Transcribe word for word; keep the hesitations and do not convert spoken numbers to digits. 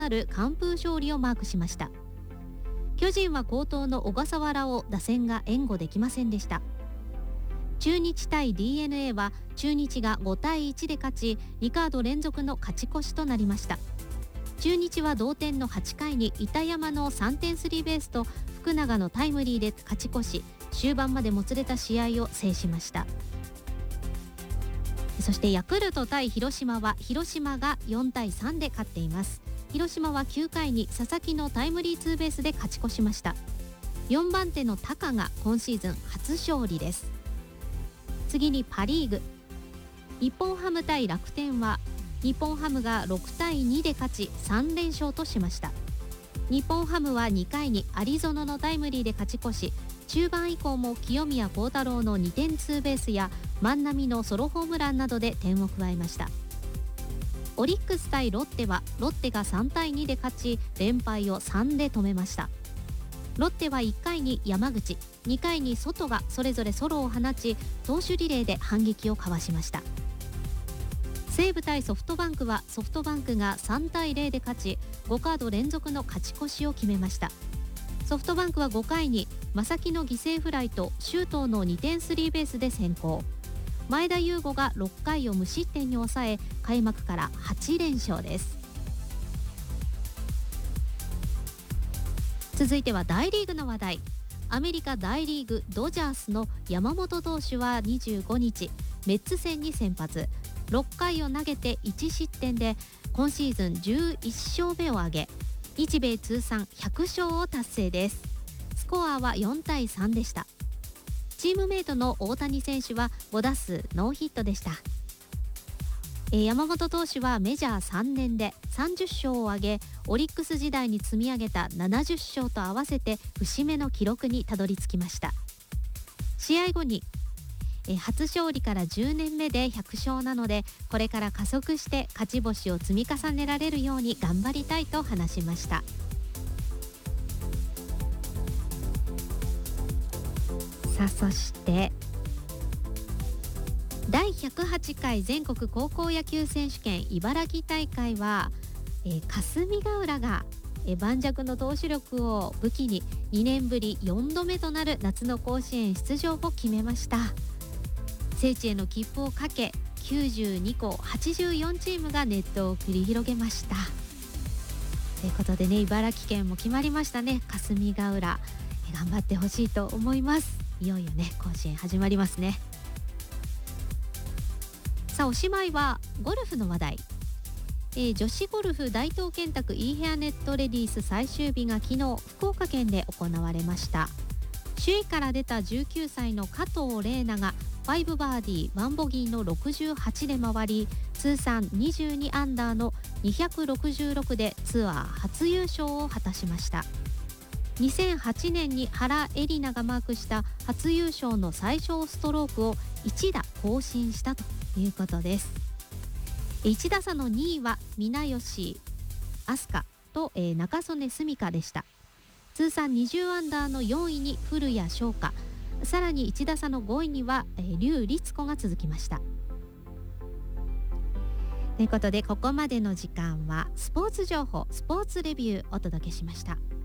る完封勝利をマークしました。巨人は好投の小笠原を打線が援護できませんでした。中日対 ディーエヌエー は中日がごたいいちで勝ち、にカード連続の勝ち越しとなりました。中日は同点のはちかいに板山のさんてんスリーベースと福永のタイムリーで勝ち越し、終盤までもつれた試合を制しました。そしてヤクルト対広島は広島がよんたいさんで勝っています。広島はきゅうかいに佐々木のタイムリーツーベースで勝ち越しました。よんばん手のタカが今シーズン初勝利です。次にパリーグ、日本ハム対楽天は日本ハムがろくたいにで勝ちさんれん勝としました。日本ハムはにかいに有園のタイムリーで勝ち越し、中盤以降も清宮幸太郎のにてんツーベースや万波のソロホームランなどで点を加えました。オリックス対ロッテはロッテがさんたいにで勝ち、連敗をさんで止めました。ロッテはいっかいに山口、にかいにソトがそれぞれソロを放ち、投手リレーで反撃をかわしました。西武対ソフトバンクはソフトバンクがさんたいゼロで勝ち、ごカード連続の勝ち越しを決めました。ソフトバンクはごかいに正木の犠牲フライと周東のにてんスリーベースで先行、前田悠伍がろっかいを無失点に抑え、開幕からはちれん勝です。続いては大リーグの話題。アメリカ大リーグドジャースの山本投手はにじゅうごにちメッツ戦に先発、ろっかいを投げていちしってんで今シーズンじゅういっしょうめを挙げ、日米通算ひゃくしょうを達成です。スコアはよんたいさんでした。チームメイトの大谷選手はごだすうノーヒットでした。山本投手はメジャーさんねんでさんじゅっしょうを挙げ、オリックス時代に積み上げたななじゅっしょうと合わせて節目の記録にたどり着きました。試合後にえ初勝利からじゅうねんめでひゃくしょうなので、これから加速して勝ち星を積み重ねられるように頑張りたいと話しました。さあ、そしてだいひゃくはちかい全国高校野球選手権茨城大会は、えー、霞ヶ浦が、えー、盤石の投手力を武器ににねんぶりよんどめとなる夏の甲子園出場を決めました。聖地への切符をかけきゅうじゅうにこはちじゅうよんチームが熱闘を繰り広げました。ということでね、茨城県も決まりましたね。霞ヶ浦、えー、頑張ってほしいと思います。いよいよね、甲子園始まりますね。さあ、おしまいはゴルフの話題。えー、女子ゴルフ大東建託 e ヘアネットレディース最終日が昨日福岡県で行われました。首位から出たじゅうきゅうさいの加藤玲奈がごバーディーワンボギーのろくじゅうはちで回り、通算にじゅうにアンダーのにひゃくろくじゅうろくでツアー初優勝を果たしました。にせんはちねんに原英莉奈がマークした初優勝の最小ストロークをいちだ更新したということです。いちださのにいは皆吉飛鳥と、えー、中曽根澄香でした。通算にじゅうアンダーのよんいに古谷翔香、さらにいちださのごいには、えー、笠律子が続きました。ということで、ここまでの時間はスポーツ情報スポーツレビューをお届けしました。